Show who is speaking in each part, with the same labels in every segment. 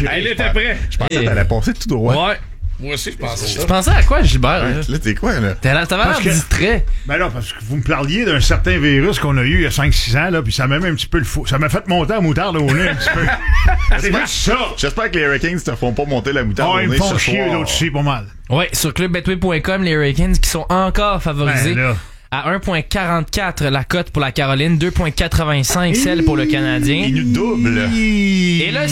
Speaker 1: Elle était prête.
Speaker 2: Je pensais que t'allais passer tout droit.
Speaker 1: Ouais. Moi aussi, je pensais ça.
Speaker 3: Tu pensais à quoi, Gilbert?
Speaker 2: Là, t'es quoi, là?
Speaker 3: T'avais l'air distrait.
Speaker 4: Ben là, parce que vous me parliez d'un certain virus qu'on a eu il y a 5-6 ans, là, puis ça m'a même un petit peu le fou. Ça m'a fait monter la moutarde au nez un petit peu. C'est juste ça.
Speaker 2: J'espère que les Hurricanes te font pas monter la moutarde
Speaker 4: Ils
Speaker 2: au
Speaker 4: me
Speaker 2: nez
Speaker 4: font
Speaker 2: ce
Speaker 4: chier,
Speaker 2: soir.
Speaker 4: eux autres aussi, pas mal.
Speaker 3: Ouais, sur clubbetway.com, les Hurricanes qui sont encore favorisés.
Speaker 4: Ben là.
Speaker 3: À 1,44 la cote pour la Caroline, 2,85 celle pour le Canadien.
Speaker 2: Il nous double.
Speaker 3: Et là,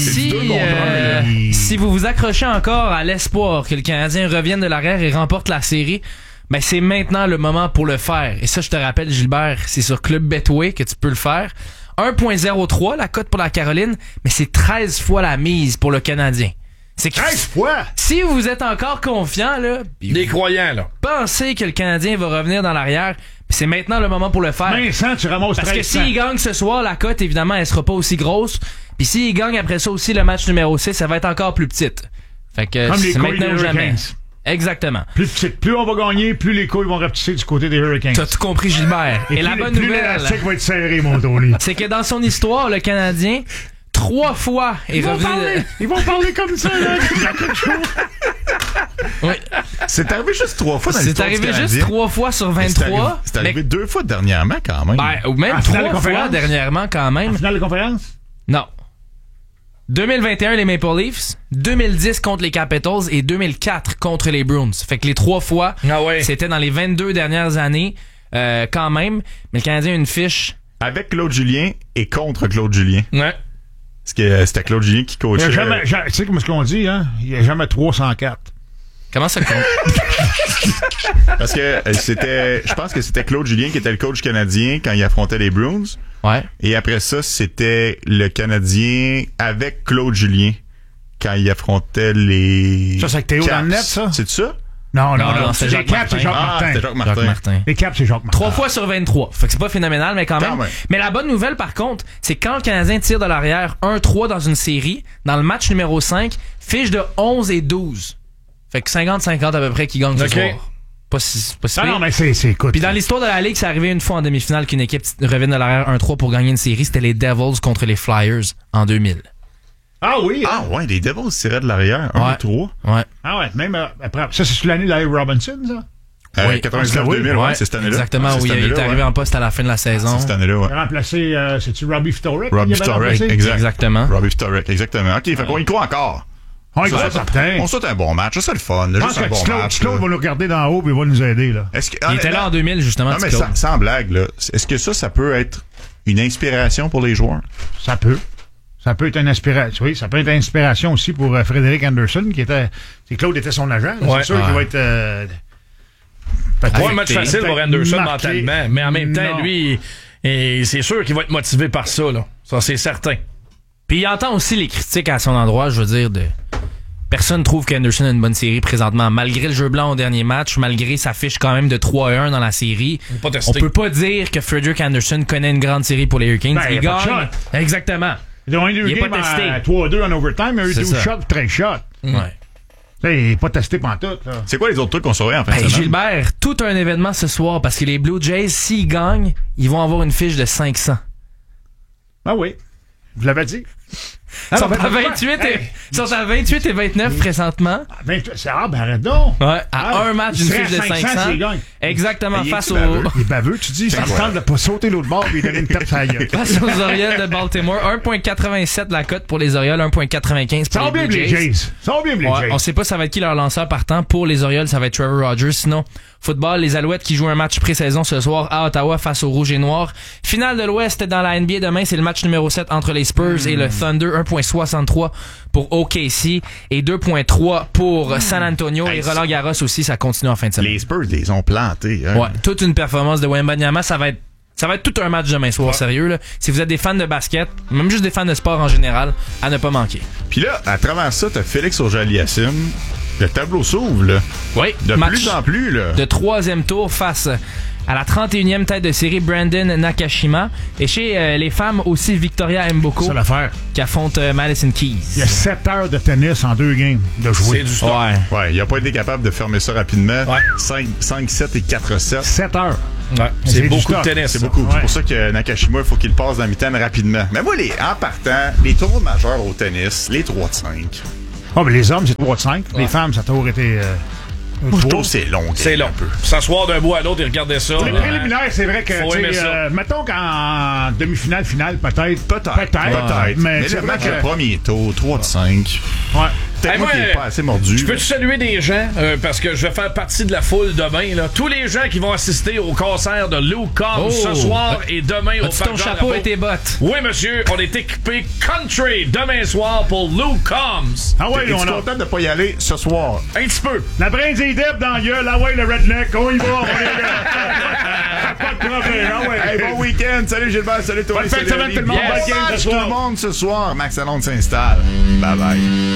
Speaker 3: si vous vous accrochez encore à l'espoir que le Canadien revienne de l'arrière et remporte la série, ben c'est maintenant le moment pour le faire. Et ça, je te rappelle, Gilbert, c'est sur Club Betway que tu peux le faire. 1,03 la cote pour la Caroline, mais c'est 13 fois la mise pour le Canadien. C'est
Speaker 4: 13 fois!
Speaker 3: Si vous êtes encore confiant, là,
Speaker 1: Des croyants, là.
Speaker 3: pensez que le Canadien va revenir dans l'arrière, c'est maintenant le moment pour le faire.
Speaker 4: Vincent, tu ramasses 13
Speaker 3: Parce que s'il gagne ce soir, la cote, évidemment, elle sera pas aussi grosse. Puis s'il gagne après ça aussi le match numéro 6, ça va être encore plus petite. Fait que
Speaker 4: Comme les
Speaker 3: c'est
Speaker 4: couilles
Speaker 3: maintenant
Speaker 4: des
Speaker 3: ou jamais.
Speaker 4: Hurricanes.
Speaker 3: Exactement.
Speaker 4: Plus on va gagner, plus les couilles vont rapetisser du côté des Hurricanes.
Speaker 3: T'as tout compris, Gilbert. Et la bonne
Speaker 4: plus
Speaker 3: nouvelle,
Speaker 4: l'élastique va être serré, mon Tony.
Speaker 3: c'est que dans son histoire, le Canadien, 3 fois est
Speaker 4: Ils vont
Speaker 3: revenu...
Speaker 4: parler! Ils vont parler comme ça, là! Il y a quelque chose!
Speaker 3: Oui.
Speaker 2: C'est arrivé juste 3 fois dans
Speaker 3: C'est
Speaker 2: l'histoire du
Speaker 3: arrivé juste
Speaker 2: Canadien.
Speaker 3: 3 fois sur
Speaker 2: Mais
Speaker 3: 23.
Speaker 2: C'est arrivé 2 fois dernièrement, quand même.
Speaker 3: Ben, ou même
Speaker 4: En finale de
Speaker 3: 3 fois
Speaker 4: conférence?
Speaker 3: dernièrement, quand même.
Speaker 4: En finale de conférence?
Speaker 3: Non. 2021, les Maple Leafs. 2010 contre les Capitals et 2004 contre les Bruins. Fait que les 3 fois,
Speaker 1: Ah ouais.
Speaker 3: c'était dans les 22 dernières années, quand même. Mais le Canadien a une fiche.
Speaker 2: Avec Claude Julien et contre Claude Julien.
Speaker 1: Ouais.
Speaker 2: Parce que c'était Claude Julien qui
Speaker 4: Il y
Speaker 2: coachait.
Speaker 4: a jamais, tu sais comme ce qu'on dit, hein? Il n'y a jamais 304.
Speaker 3: Comment ça compte?
Speaker 2: Parce que je pense que c'était Claude Julien qui était le coach canadien quand il affrontait les Bruins.
Speaker 3: Ouais.
Speaker 2: Et après ça, c'était le Canadien avec Claude Julien quand il affrontait les...
Speaker 4: Ça, c'est avec Théo
Speaker 2: Caps.
Speaker 4: dans le net, ça?
Speaker 2: C'est ça?
Speaker 4: Non,
Speaker 3: c'est
Speaker 4: Les
Speaker 3: Jacques
Speaker 4: Caps,
Speaker 3: Martin.
Speaker 4: c'est Jacques Martin.
Speaker 2: c'était Jacques Martin.
Speaker 3: Jacques Martin.
Speaker 4: Les Caps, c'est Jacques Martin.
Speaker 3: 3 fois sur 23. Fait que c'est pas phénoménal, mais quand même.
Speaker 2: Quand même.
Speaker 3: Mais la bonne nouvelle, par contre, c'est quand le Canadien tire de l'arrière 1-3 dans une série, dans le match numéro 5, fiche de 11 et 12. Fait que 50-50 à peu près qui gagne ce
Speaker 1: Ok.
Speaker 3: soir. Pas si
Speaker 4: Ah
Speaker 3: pire.
Speaker 4: non, mais c'est écoute.
Speaker 3: Puis dans l'histoire de la Ligue, c'est arrivé une fois en demi-finale qu'une équipe revienne de l'arrière 1-3 pour gagner une série. C'était les Devils contre les Flyers en 2000.
Speaker 4: Ah oui!
Speaker 2: Ah ouais, les Devils tiraient de l'arrière. 1-3.
Speaker 3: Ouais.
Speaker 4: Ah ouais, même après. Ça, c'est sur l'année de Larry Robinson, ça?
Speaker 3: Oui.
Speaker 2: 99-2000, ouais, c'est cette année-là.
Speaker 3: Exactement,
Speaker 2: Ouais, c'est
Speaker 3: oui.
Speaker 2: cette
Speaker 3: Il est
Speaker 2: année-là,
Speaker 3: arrivé
Speaker 2: ouais.
Speaker 3: en poste à la fin de la saison.
Speaker 2: C'est cette année-là, ouais.
Speaker 4: Il a remplacé, c'est-tu Robbie Ftorek?
Speaker 2: Robbie
Speaker 4: qu'il avait
Speaker 2: Ftorek,
Speaker 4: remplacé?
Speaker 2: exact.
Speaker 3: Exactement.
Speaker 2: Robbie Ftorek, exactement. OK, fait qu'on y croit encore.
Speaker 4: On y croit, certain.
Speaker 2: On souhaite un bon match. Ça, c'est le fun.
Speaker 4: Je pense
Speaker 2: Juste un
Speaker 4: que
Speaker 2: bon match.
Speaker 4: Claude
Speaker 2: là.
Speaker 4: va nous regarder d'en haut et il va nous aider, là.
Speaker 2: Est-ce que,
Speaker 3: Il était là en 2000, justement.
Speaker 2: Non, mais
Speaker 3: Claude.
Speaker 2: sans blague, là. Est-ce que ça peut être une inspiration pour les joueurs?
Speaker 4: Ça peut. Ça peut être une inspiration. Oui, ça peut être une inspiration aussi pour Frédéric Anderson, qui était. Claude était son agent. là.
Speaker 1: Ouais.
Speaker 4: C'est sûr qu'il va être.
Speaker 1: Pas un match facile pour Anderson
Speaker 4: marqué.
Speaker 1: mentalement, mais en même temps,
Speaker 4: Non.
Speaker 1: lui, et c'est sûr qu'il va être motivé par ça, là. Ça, c'est certain.
Speaker 3: Puis il entend aussi les critiques à son endroit, je veux dire, de... Personne trouve qu'Anderson a une bonne série présentement. Malgré le jeu blanc au dernier match, malgré sa fiche quand même de 3-1 dans la série,
Speaker 1: On peut pas tester.
Speaker 3: on peut pas dire que Frederick Anderson connaît une grande série pour les Hurricanes.
Speaker 4: Ben,
Speaker 3: il
Speaker 4: il y a pas de
Speaker 3: gagne. Exactement.
Speaker 4: Ils ont eu
Speaker 3: Il est
Speaker 4: deux
Speaker 3: pas
Speaker 4: games
Speaker 3: testé.
Speaker 4: à 3-2 en overtime, il y a eu
Speaker 3: C'est
Speaker 4: 12
Speaker 3: ça.
Speaker 4: shots, 13 shots.
Speaker 3: Ouais.
Speaker 4: Tu sais, il est pas testé pantoute, là.
Speaker 2: C'est quoi les autres trucs qu'on saurait en fin de
Speaker 3: Hey,
Speaker 2: semaine?
Speaker 3: Gilbert, tout un événement ce soir parce que les Blue Jays, s'ils gagnent, ils vont avoir une fiche de 500.
Speaker 4: Ah oui. Vous l'avez dit.
Speaker 3: Ils sont à 28 et 29 présentement.
Speaker 4: Ben arrête donc.
Speaker 3: Ouais, à un match d'une
Speaker 4: il serait
Speaker 3: fiche de
Speaker 4: à 500
Speaker 3: 500.
Speaker 4: s'il gagne.
Speaker 3: Exactement,
Speaker 2: Mais il
Speaker 3: face
Speaker 2: est-tu
Speaker 3: aux...
Speaker 2: baveux?
Speaker 4: Il est baveux, tu dis. Ça me tente de pas sauter l'autre bord et lui donner une tape sur la gueule.
Speaker 3: Face aux Orioles de Baltimore. 1,87 la cote pour les Orioles, 1,95
Speaker 4: Ça
Speaker 3: pour
Speaker 4: va bien,
Speaker 3: les Blue
Speaker 4: les
Speaker 3: Jays.
Speaker 4: Jays. Ça va bien, les
Speaker 3: Ouais,
Speaker 4: Jays.
Speaker 3: on sait pas ça va être qui leur lanceur partant. Pour les Orioles, ça va être Trevor Rogers. Sinon, football, les Alouettes qui jouent un match pré-saison ce soir à Ottawa face aux Rouges et Noirs. Finale de l'Ouest dans la NBA demain, c'est le match numéro 7 entre les Spurs et le Thunder. 1,63 pour OKC et 2,3 pour San Antonio.
Speaker 2: Hey,
Speaker 3: et Roland Garros aussi, ça continue en fin de semaine.
Speaker 2: Les Spurs les ont plantés. Hein?
Speaker 3: Ouais, toute une performance de Wembanyama, ça va être tout un match demain soir, sérieux là. Si vous êtes des fans de basket, même juste des fans de sport en général, à ne pas manquer.
Speaker 2: Puis là, à travers ça, t'as Félix Auger-Aliassime. Le tableau s'ouvre, là.
Speaker 3: Oui,
Speaker 2: De
Speaker 3: match
Speaker 2: plus en plus, là.
Speaker 3: de troisième tour face à la 31e tête de série Brandon Nakashima. Et chez les femmes aussi, Victoria Mboko
Speaker 4: C'est l'affaire.
Speaker 3: qui affronte Madison Keys.
Speaker 4: Il y a 7 heures de tennis en 2 games de jouer.
Speaker 1: C'est du stock.
Speaker 3: Ouais.
Speaker 2: Ouais, il a pas été capable de fermer ça rapidement.
Speaker 1: Ouais.
Speaker 2: 5-7 et 4-7.
Speaker 4: 7 heures.
Speaker 1: Ouais, c'est beaucoup de tennis.
Speaker 2: C'est beaucoup. C'est pour ça que Nakashima, il faut qu'il passe dans la mitaine rapidement. Mais moi, en partant, les tournois majeurs au tennis, les 3 de 5.
Speaker 4: Ah, mais les hommes, c'est 3 de 5. Les femmes, ça a toujours été...
Speaker 2: Moi, je trouve que c'est long.
Speaker 1: C'est long.
Speaker 2: Un peu.
Speaker 1: S'asseoir d'un bout à l'autre et regarder ça.
Speaker 4: Les préliminaires, c'est vrai que, mettons qu'en demi-finale, finale, peut-être.
Speaker 2: Peut-être.
Speaker 4: Mais
Speaker 2: le
Speaker 4: c'est vrai
Speaker 2: match
Speaker 4: que...
Speaker 2: le premier tour, 3 de 5.
Speaker 4: Ouais.
Speaker 2: Peut-être moi qui n'est pas assez mordu.
Speaker 1: Je peux te saluer des gens, parce que je vais faire partie de la foule demain. Là. Tous les gens qui vont assister au concert de Luke Combs ce soir et demain au Parc
Speaker 3: ton chapeau et tes bottes.
Speaker 1: Oui, monsieur, on est équipé country demain soir pour Luke Combs.
Speaker 4: Ah ouais,
Speaker 2: on est content de ne pas y aller ce soir.
Speaker 1: Un petit peu.
Speaker 4: La brindille d'Eb dans la gueule, ah ouais, le redneck, on y va, on est là. Pas de problème, ah ouais.
Speaker 2: Hey, bon week-end. Salut Gilbert, salut toi.
Speaker 4: Bonne fin de semaine tout le monde. Bonne game ce soir.
Speaker 2: Tout le monde ce soir. Max Lalonde s'installe. Bye bye.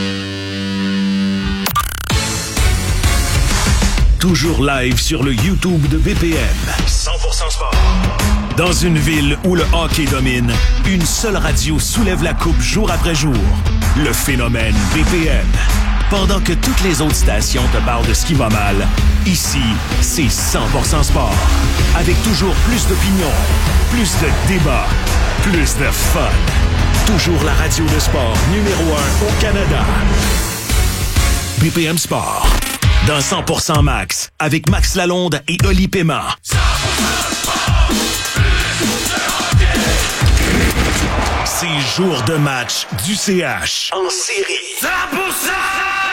Speaker 5: Toujours live sur le YouTube de BPM. 100% sport. Dans une ville où le hockey domine, une seule radio soulève la coupe jour après jour. Le phénomène BPM. Pendant que toutes les autres stations te parlent de ce qui va mal, ici, c'est 100% sport. Avec toujours plus d'opinions, plus de débats, plus de fun. Toujours la radio de sport numéro 1 au Canada. BPM Sport. Dans 100% Max, avec Max Lalonde et Oli Paiement. 100% sport, c'est jour de match du CH. En série. 100%